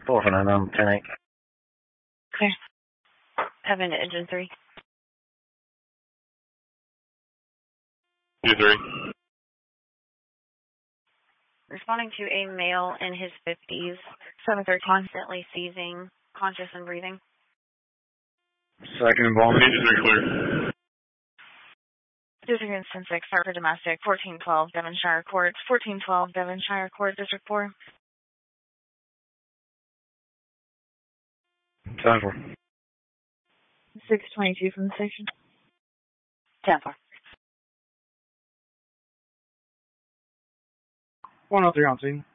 449, 10-8. Clear. Heaven to engine 3. 2-3. Responding to a male in his 50s, 7-3, constantly seizing, conscious and breathing. Second involvement. 2-3 clear. 2-3 instance 6, start for domestic, 1412 Devonshire Court, 1412 Devonshire Court, District 4. Time for. 622 from the station. 10-4. 103 on scene.